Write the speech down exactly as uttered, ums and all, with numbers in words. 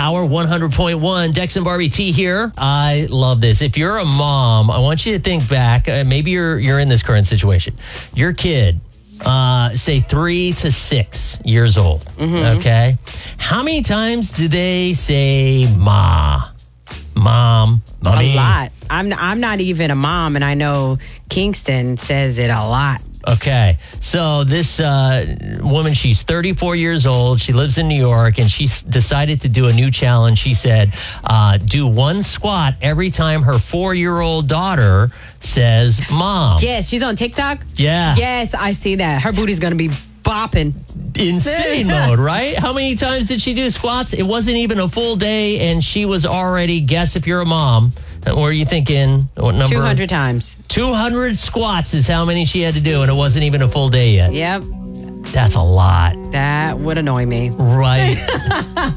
Power one hundred point one. Dex and Barbie T here. I love this. If you're a mom, I want you to think back. Uh, maybe you're you're in this current situation. Your kid, uh, say three to six years old. Mm-hmm. Okay. How many times do they say "ma"? Mom, mommy. A lot. I'm I'm not even a mom, and I know Kingston says it a lot. Okay, so this uh, woman, she's thirty-four years old. She lives in New York, and she s- decided to do a new challenge. She said, uh, do one squat every time her four-year-old daughter says, "Mom." Yes, she's on TikTok. Yeah. Yes, I see that. Her booty's gonna be bopping. Insane mode, right? How many times did she do squats? It wasn't even a full day, and she was already, guess if you're a mom. What are you thinking? What number? two hundred times. two hundred squats is how many she had to do, and it wasn't even a full day yet. Yep. That's a lot. That would annoy me. Right.